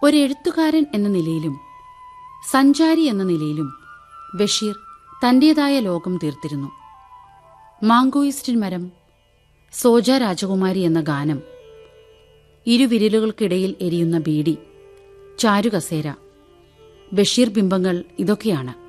ഒരെഴുത്തുകാരൻ എന്ന നിലയിലും സഞ്ചാരി എന്ന നിലയിലും ബഷീർ തന്റേതായ ലോകം തീർത്തിരുന്നു. മാങ്കോയിസ്റ്റിൻ മരം, സോജ രാജകുമാരി എന്ന ഗാനം, ഇരുവിരലുകൾക്കിടയിൽ എരിയുന്ന ബീഡി, ചാരുകസേര, ബഷീർ ബിംബങ്ങൾ ഇതൊക്കെയാണ്.